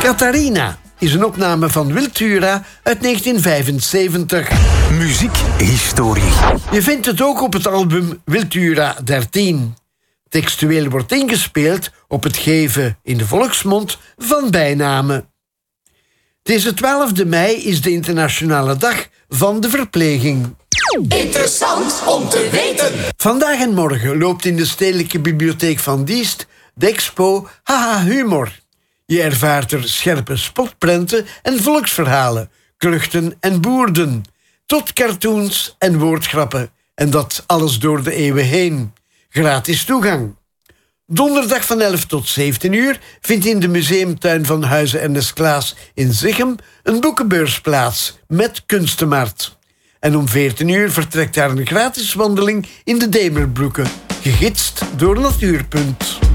Catharina is een opname van Wiltura uit 1975. Muziekhistorie. Je vindt het ook op het album Wiltura 13. Textueel wordt ingespeeld op het geven in de volksmond van bijnamen. Deze 12e mei is de internationale dag van de verpleging. Interessant om te weten. Vandaag en morgen loopt in de Stedelijke Bibliotheek van Diest de expo Haha Humor. Je ervaart er scherpe spotprenten en volksverhalen, kluchten en boerden, tot cartoons en woordgrappen. En dat alles door de eeuwen heen. Gratis toegang. Donderdag van 11 tot 17 uur vindt in de museumtuin van Huize Ernest Klaas in Zichem een boekenbeurs plaats met kunstenmarkt. En om 14 uur vertrekt daar een gratis wandeling in de Demerbroeken, gegidst door Natuurpunt.